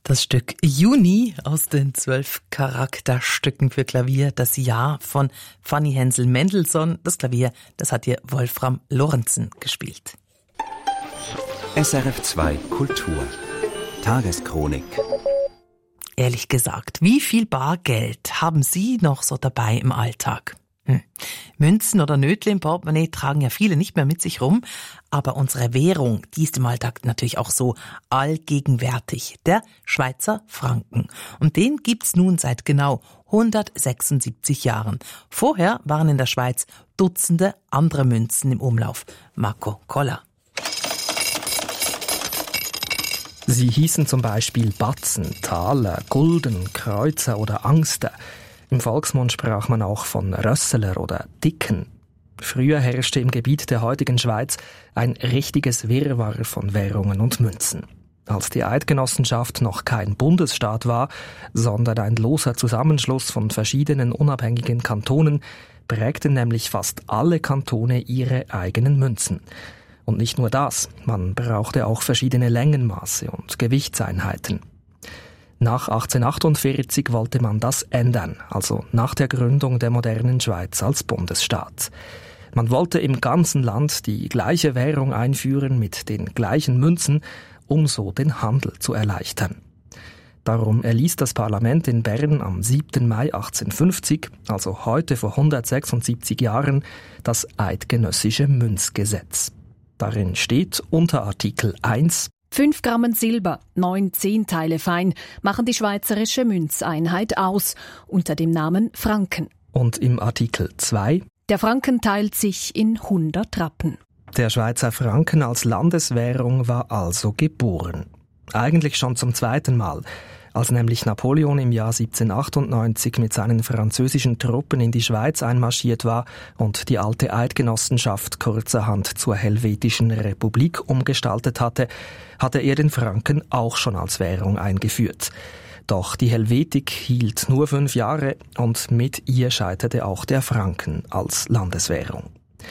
Das Stück Juni aus den 12 Charakterstücken für Klavier, das Jahr von Fanny Hensel-Mendelssohn. Das Klavier, das hat hier Wolfram Lorenzen gespielt. SRF 2 Kultur Tageschronik. Ehrlich gesagt, wie viel Bargeld haben Sie noch so dabei im Alltag? Münzen oder Nötli im Portemonnaie tragen ja viele nicht mehr mit sich rum, aber unsere Währung, die ist im Alltag natürlich auch so allgegenwärtig, der Schweizer Franken. Und den gibt's nun seit genau 176 Jahren. Vorher waren in der Schweiz Dutzende andere Münzen im Umlauf. Marco Koller. Sie hießen zum Beispiel Batzen, Taler, Gulden, Kreuzer oder Angster. Im Volksmund sprach man auch von Rösseler oder Dicken. Früher herrschte im Gebiet der heutigen Schweiz ein richtiges Wirrwarr von Währungen und Münzen. Als die Eidgenossenschaft noch kein Bundesstaat war, sondern ein loser Zusammenschluss von verschiedenen unabhängigen Kantonen, prägten nämlich fast alle Kantone ihre eigenen Münzen. Und nicht nur das, man brauchte auch verschiedene Längenmaße und Gewichtseinheiten. Nach 1848 wollte man das ändern, also nach der Gründung der modernen Schweiz als Bundesstaat. Man wollte im ganzen Land die gleiche Währung einführen mit den gleichen Münzen, um so den Handel zu erleichtern. Darum erließ das Parlament in Bern am 7. Mai 1850, also heute vor 176 Jahren, das Eidgenössische Münzgesetz. Darin steht unter Artikel 1: 5 Gramm Silber, 9 Zehnteile fein, machen die schweizerische Münzeinheit aus, unter dem Namen Franken. Und im Artikel 2: Der Franken teilt sich in 100 Rappen. Der Schweizer Franken als Landeswährung war also geboren. Eigentlich schon zum zweiten Mal, als nämlich Napoleon im Jahr 1798 mit seinen französischen Truppen in die Schweiz einmarschiert war und die alte Eidgenossenschaft kurzerhand zur Helvetischen Republik umgestaltet hatte, hatte er den Franken auch schon als Währung eingeführt. Doch die Helvetik hielt nur 5 Jahre und mit ihr scheiterte auch der Franken als Landeswährung.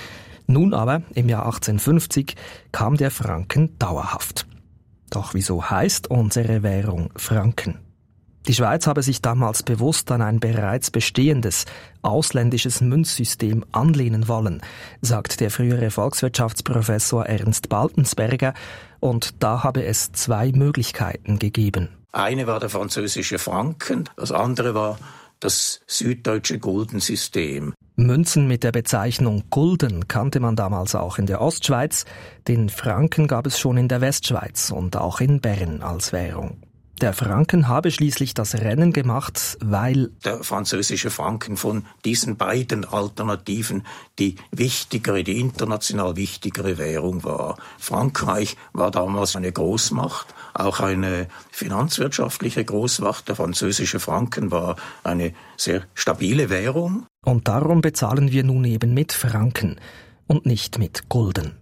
Nun aber, im Jahr 1850, kam der Franken dauerhaft. Doch wieso heißt unsere Währung Franken? Die Schweiz habe sich damals bewusst an ein bereits bestehendes ausländisches Münzsystem anlehnen wollen, sagt der frühere Volkswirtschaftsprofessor Ernst Baltensberger, und da habe es 2 Möglichkeiten gegeben. Eine war der französische Franken, das andere war das süddeutsche Guldensystem. Münzen mit der Bezeichnung Gulden kannte man damals auch in der Ostschweiz, den Franken gab es schon in der Westschweiz und auch in Bern als Währung. Der Franken habe schließlich das Rennen gemacht, weil der französische Franken von diesen beiden Alternativen die wichtigere, die international wichtigere Währung war. Frankreich war damals eine Großmacht, auch eine finanzwirtschaftliche Großmacht. Der französische Franken war eine sehr stabile Währung. Und darum bezahlen wir nun eben mit Franken und nicht mit Gulden.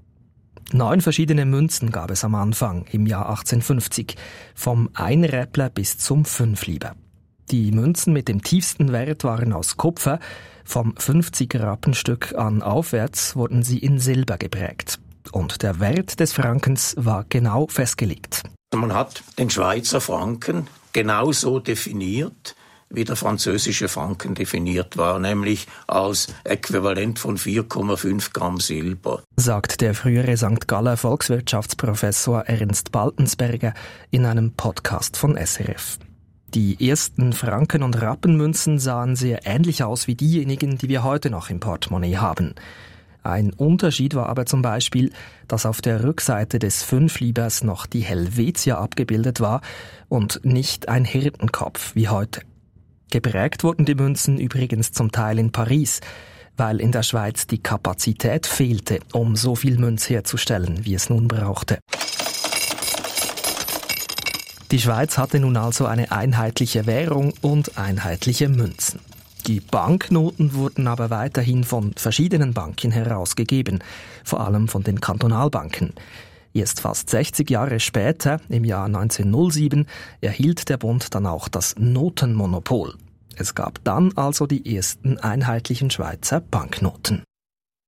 9 verschiedene Münzen gab es am Anfang, im Jahr 1850, vom Einräppler bis zum Fünfliber. Die Münzen mit dem tiefsten Wert waren aus Kupfer, vom 50-Rappenstück an aufwärts wurden sie in Silber geprägt. Und der Wert des Frankens war genau festgelegt. Man hat den Schweizer Franken genauso definiert, wie der französische Franken definiert war, nämlich als Äquivalent von 4,5 Gramm Silber. Sagt der frühere St. Galler Volkswirtschaftsprofessor Ernst Baltensberger in einem Podcast von SRF. Die ersten Franken- und Rappenmünzen sahen sehr ähnlich aus wie diejenigen, die wir heute noch im Portemonnaie haben. Ein Unterschied war aber zum Beispiel, dass auf der Rückseite des Fünflibers noch die Helvetia abgebildet war und nicht ein Hirtenkopf wie heute. Geprägt wurden die Münzen übrigens zum Teil in Paris, weil in der Schweiz die Kapazität fehlte, um so viel Münz herzustellen, wie es nun brauchte. Die Schweiz hatte nun also eine einheitliche Währung und einheitliche Münzen. Die Banknoten wurden aber weiterhin von verschiedenen Banken herausgegeben, vor allem von den Kantonalbanken. Erst fast 60 Jahre später, im Jahr 1907, erhielt der Bund dann auch das Notenmonopol. Es gab dann also die ersten einheitlichen Schweizer Banknoten.